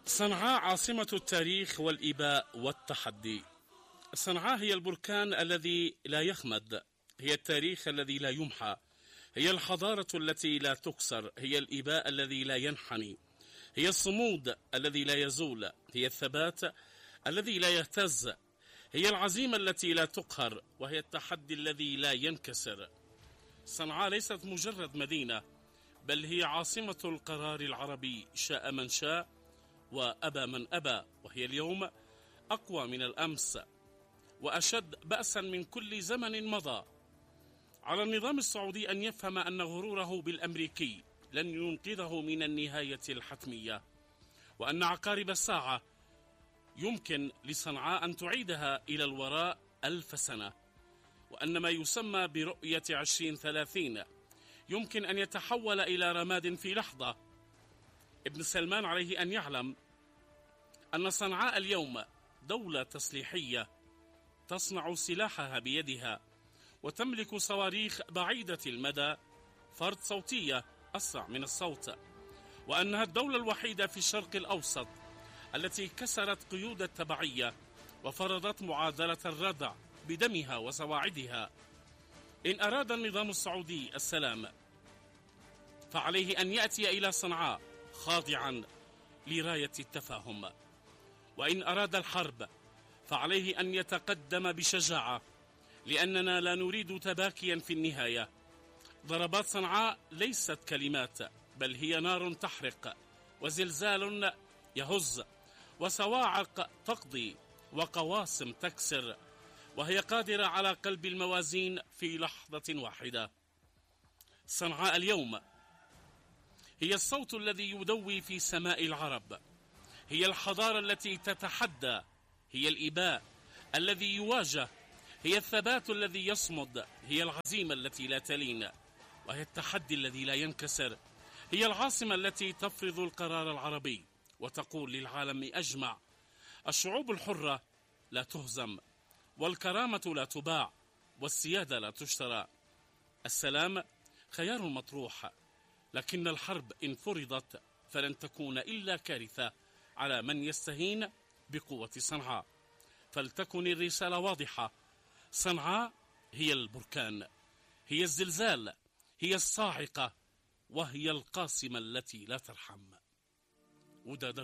صنعاء عاصمة التاريخ والإباء والتحدي. صنعاء هي البركان الذي لا يخمد، هي التاريخ الذي لا يمحى، هي الحضارة التي لا تكسر، هي الإباء الذي لا ينحني، هي الصمود الذي لا يزول، هي الثبات الذي لا يهتز، هي العزيمة التي لا تقهر، وهي التحدي الذي لا ينكسر. صنعاء ليست مجرد مدينة، بل هي عاصمة القرار العربي، شاء من شاء وأبى من أبى، وهي اليوم أقوى من الأمس وأشد بأسا من كل زمن مضى. على النظام السعودي أن يفهم أن غروره بالأمريكي لن ينقذه من النهاية الحتمية، وأن عقارب الساعة يمكن لصنعاء أن تعيدها إلى الوراء 1000 سنة، وأن ما يسمى برؤية 2030 يمكن أن يتحول إلى رماد في لحظة. ابن سلمان عليه أن يعلم أن صنعاء اليوم دولة تسليحية تصنع سلاحها بيدها، وتملك صواريخ بعيدة المدى، فرد صوتية أسرع من الصوت، وأنها الدولة الوحيدة في الشرق الأوسط التي كسرت قيود التبعية وفرضت معادلة الردع بدمها وسواعدها. إن أراد النظام السعودي السلام فعليه أن يأتي إلى صنعاء خاضعا لراية التفاهم، وإن أراد الحرب فعليه أن يتقدم بشجاعة، لأننا لا نريد تباكيا في النهاية. ضربات صنعاء ليست كلمات، بل هي نار تحرق، وزلزال يهز، وصواعق تقضي، وقواسم تكسر، وهي قادرة على قلب الموازين في لحظة واحدة. صنعاء اليوم هي الصوت الذي يدوي في سماء العرب، هي الحضارة التي تتحدى، هي الإباء الذي يواجه، هي الثبات الذي يصمد، هي العزيمة التي لا تلين، وهي التحدي الذي لا ينكسر، هي العاصمة التي تفرض القرار العربي وتقول للعالم أجمع: الشعوب الحرة لا تهزم، والكرامة لا تباع، والسيادة لا تشترى. السلام خيار مطروح، لكن الحرب إن فرضت فلن تكون إلا كارثة على من يستهين بقوة صنعاء. فلتكن الرسالة واضحة: صنعاء هي البركان، هي الزلزال، هي الصاعقة، وهي القاصمة التي لا ترحم. وداد